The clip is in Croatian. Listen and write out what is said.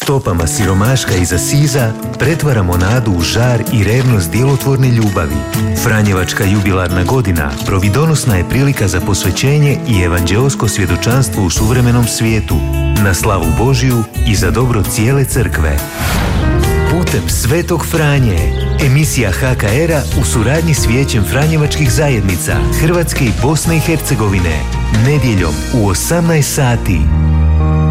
Stopama siromaška iza siza pretvaramo nadu u žar i revnost djelotvorne ljubavi. Franjevačka jubilarna godina providonosna je prilika za posvećenje i evanđeosko svjedočanstvo u suvremenom svijetu, na slavu Božiju i za dobro cijele crkve. Putem Svetog Franje, emisija HKR-a u suradnji s Vijećem Franjevačkih zajednica Hrvatske i Bosne i Hercegovine, nedjeljom u 18 sati.